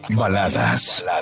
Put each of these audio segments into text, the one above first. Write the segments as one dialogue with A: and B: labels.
A: Baladas.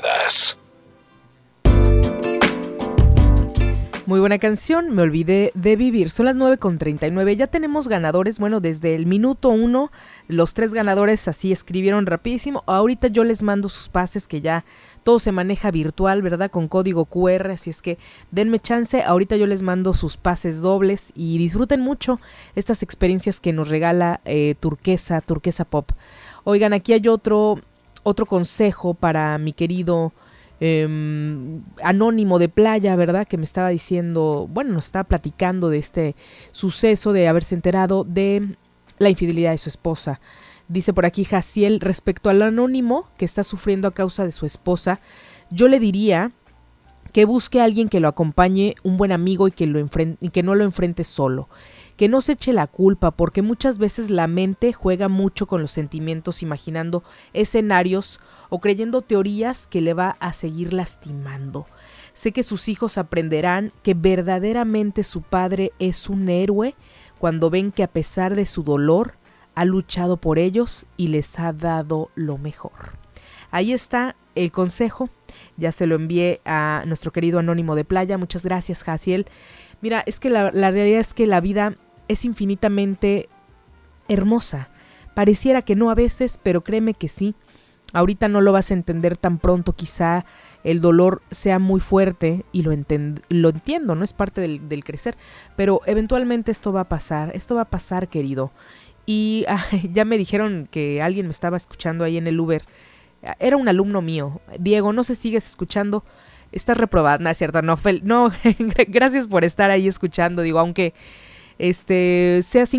B: Muy buena canción, Me olvidé de vivir. Son las 9:39. Ya tenemos ganadores. Bueno, desde el minuto 1, los 3 ganadores así escribieron rapidísimo. Ahorita yo les mando sus pases, que ya todo se maneja virtual, ¿verdad? Con código QR, así es que denme chance. Ahorita yo les mando sus pases dobles y disfruten mucho estas experiencias que nos regala Turquesa Pop. Oigan, aquí hay otro consejo para mi querido anónimo de playa, ¿verdad? Que me estaba diciendo, bueno, nos estaba platicando de este suceso de haberse enterado de la infidelidad de su esposa. Dice por aquí Jaciel, respecto al anónimo que está sufriendo a causa de su esposa, yo le diría que busque a alguien que lo acompañe, un buen amigo, y que no lo enfrente solo. Que no se eche la culpa, porque muchas veces la mente juega mucho con los sentimientos, imaginando escenarios o creyendo teorías que le va a seguir lastimando. Sé que sus hijos aprenderán que verdaderamente su padre es un héroe cuando ven que a pesar de su dolor ha luchado por ellos y les ha dado lo mejor. Ahí está el consejo, ya se lo envié a nuestro querido anónimo de playa. Muchas gracias, Jaciel. Mira, es que la realidad es que la vida es infinitamente hermosa. Pareciera que no a veces, pero créeme que sí. Ahorita no lo vas a entender tan pronto, quizá el dolor sea muy fuerte y lo entiendo, no es parte del crecer, pero eventualmente esto va a pasar, querido. Y ya me dijeron que alguien me estaba escuchando ahí en el Uber. Era un alumno mío. Diego, no sé si sigues escuchando. Estás reprobada, ¿no es cierto? No, gracias por estar ahí escuchando. Digo, aunque sea